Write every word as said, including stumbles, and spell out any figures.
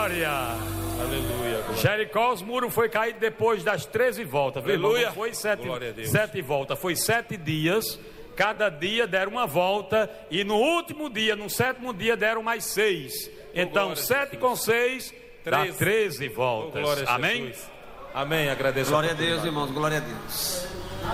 glória. Aleluia. Jericó, os muros foi caído depois das treze voltas. Aleluia. Não foi sete, Glória a Deus. sete voltas, foi sete dias. Cada dia deram uma volta. E no último dia, no sétimo dia, deram mais seis. Então, sete com seis dá treze voltas. Glória a Amém? Jesus. Amém. Agradeço. Glória a Deus, irmãos. Glória a Deus.